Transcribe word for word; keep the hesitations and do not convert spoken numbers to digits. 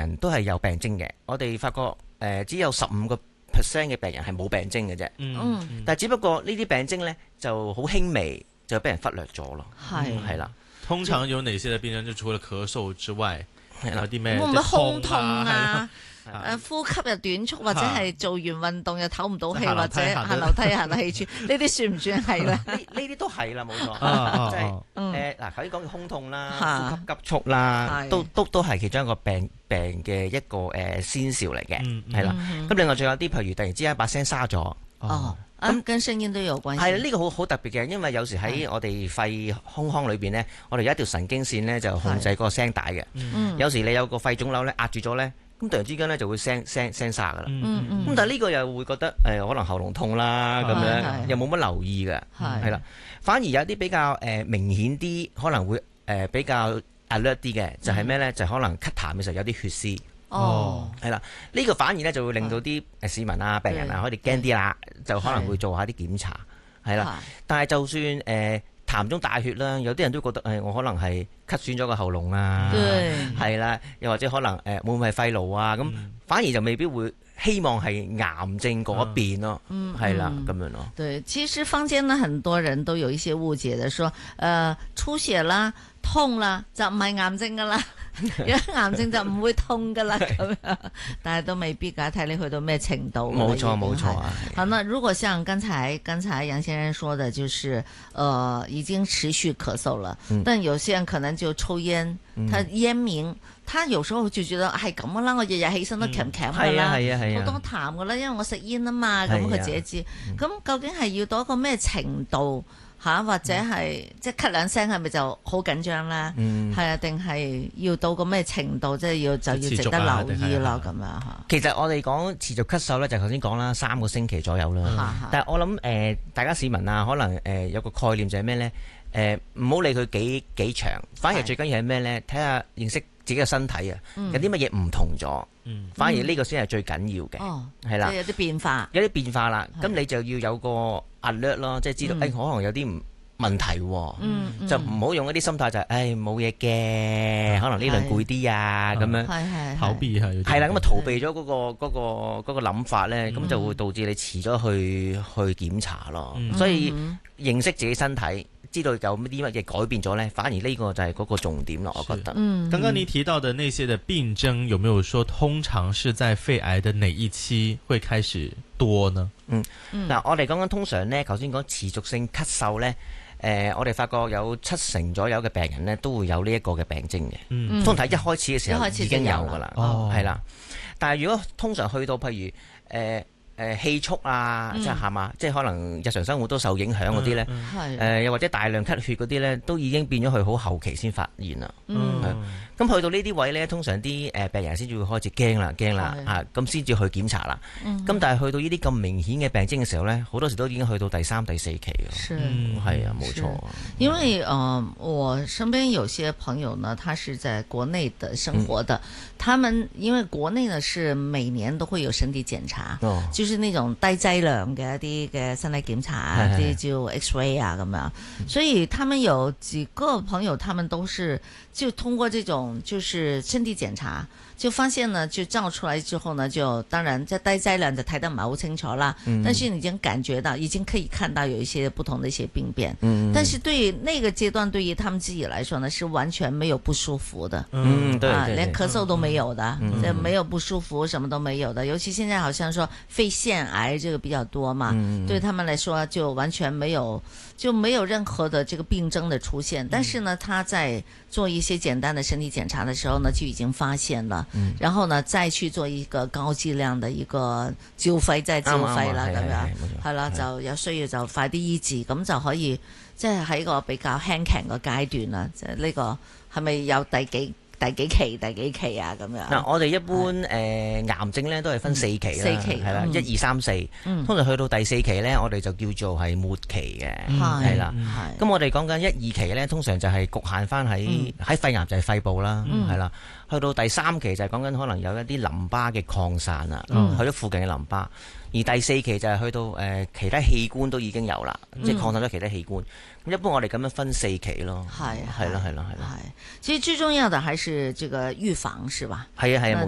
人都係有病徵嘅，我哋發覺誒、呃、只有十五個 percent 嘅病人係冇病徵嘅啫。 嗯， 但係只不過呢啲病徵咧就好輕微，就俾人忽略咗咯。 係係啦。 通常有哪些嘅病人？就除了咳嗽之外，有啲咩？ 會唔會胸痛啊？ 誒、 啊、呼吸又短促，或者係做完運動又唞唔到氣，或者行行樓梯行到氣喘，呢啲算唔算係咧？ 呢呢啲都係啦，冇錯。 啊即係嗯誒嗱，頭先講嘅胸痛啦、 嚇呼吸急促啦， 係都都都係其中一個病病嘅一個誒先兆嚟嘅， 嗯係啦。 嗯咁另外仲有啲譬如突然之間把聲沙咗， 哦，咁跟聲音都有關係。 係啦，呢個好好特別嘅，因為有時喺我哋肺胸腔裏邊咧，我哋有一條神經線咧就控制嗰個聲帶嘅。 嗯有時你有個肺腫瘤咧壓住咗咧，咁突然之間咧就會聲聲聲沙噶啦。 嗯嗯咁但係呢個又會覺得誒可能喉嚨痛啦咁係係樣，又冇乜留意嘅， 係係啦。反而有啲比較誒明顯啲，可能會誒比較 alert 啲嘅，就係咩咧？就可能咳痰嘅時候有啲血絲。 哦， 係啦，呢個反而咧就會令到啲誒市民啊、病人啊，佢哋驚啲啦，就可能會做下啲檢查，係啦。但係就算誒痰中帶血啦，有啲人都覺得誒我可能係咳損咗個喉嚨啊，係啦，又或者可能誒會唔會係肺癆啊？咁反而就未必會希望係癌症嗰邊咯，係啦咁樣咯。 對，其實坊間呢，很多人都有一些誤解的，說誒出血啦、痛啦就唔係癌症噶啦。如果癌症就唔會痛噶啦，咁樣，但係都未必噶，睇你去到咩程度。 冇錯冇錯啊！ 好，那如果像剛才剛才楊先生說的，就是，呃，已經持續咳嗽了，嗯、但有些人可能就抽煙，他煙民，他有時候就覺得係咁噶啦，我日日起身都咳咳噶啦， 係啊係啊係啊， 好多痰噶啦，因為我食煙啊嘛，咁佢自己知。咁、嗯、究竟係要到一個咩程度？嚇，或者係即係咳兩聲，係咪就好緊張咧？係、嗯、啊，定係要到個咩程度，即係要就要值得留意咯咁樣嚇。 其實我哋講持續咳嗽咧，就頭先講啦，三個星期左右啦。嗯、但係我諗誒、呃，大家市民啊，可能誒、呃、有個概念就係咩咧？誒唔好理佢幾幾長，反而最緊要係咩咧？睇下認識自己嘅身體啊，嗯、有啲乜嘢唔同咗。嗯、反而呢個先係最緊要嘅，係、哦、啦， 即係有啲變化， 有啲變化啦。咁你就要有個 alert 咯，即係知道誒、嗯哎，可能有啲唔問題喎， 嗯嗯、 就唔好用一啲心態就係誒冇嘢嘅，可能呢輪攰啲啊咁樣， 係係逃避係係啦，咁啊逃避咗嗰、嗰個嗰、嗰個嗰個諗法咧，咁、嗯、就會導致你遲咗去去檢查咯。嗯、所以認識自己身體。知道有啲乜嘢改變咗呢？反而呢個就係嗰個重點咯，我覺得。 嗯， 剛剛你提到的那些的病徵，有沒有說通常是在肺癌的哪一期會開始多呢？ 嗯，嗱、嗯，我哋講緊通常呢，頭先講持續性咳嗽呢，誒、呃，我哋發覺有七成左右嘅病人呢都會有呢一個嘅病徵嘅。嗯，通常一開始嘅時候已經有㗎啦，係啦、哦。但係如果通常去到譬如誒，呃誒氣促啊，即係係嘛，即係可能日常生活都受影響嗰啲咧，誒、嗯嗯呃、又或者大量咳血嗰啲咧，都已經變咗佢好後期先發現啦。嗯，咁去到呢啲位咧，通常啲誒病人先至會開始驚啦，驚啦啊，咁先至去檢查啦。咁、嗯、但係去到呢啲咁明顯嘅病徵嘅時候咧，好多時都已經去到第三、第四期嘅。嗯，係啊，冇錯。 因為誒、呃，我身邊有些朋友呢，他是在國內的生活的，嗯、他們因為國內呢是每年都會有身體檢查，哦、就是那種低劑量嘅一啲嘅身體檢查，啲叫 X-ray 啊咁樣，所以他們有幾個朋友，他們都是就通過這種就是身體檢查，就發現呢，就照出來之後呢，就當然在低劑量就睇得唔係好清楚啦，嗯、但是你已經感覺到，已經可以看到有一些不同的一些病變，嗯、但是對於那個階段，對於他們自己來說呢，是完全沒有不舒服的， 嗯，對， 啊， 對連咳嗽都沒有的， 嗯、 就沒有不舒服，什麼都沒有的，尤其現在好像說肺腺癌這個比較多嘛，嗯、對他們來說就完全沒有就沒有任何的這個病徵的出現，但是呢，他在做一些簡單的身體檢查的時候呢，就已經發現了，嗯、然後呢，再去做一個高劑量的一個照肺，即係照肺啦，咁樣係啦，就有需要就快啲醫治，咁就可以即係喺個比較輕強嘅階段啦，即係呢個係咪有第幾？第幾期？第幾期啊？咁樣嗱，我哋一般誒癌症咧都係分四期啦，四期係啦，一二三四，通常去到第四期咧，我哋就叫做係末期嘅，係啦。咁我哋講緊一二期咧，通常就係局限翻喺喺肺癌就係肺部啦，係啦。去到第三期就係講緊可能有一啲淋巴嘅擴散啊，去咗附近嘅淋巴。而第四期就係去到誒其他器官都已經有啦，即係擴散咗其他器官。咁一般我哋咁樣分四期咯，係係啦係啦係啦。 係，其實最重要的還是這個預防，是吧？ 係啊係啊，冇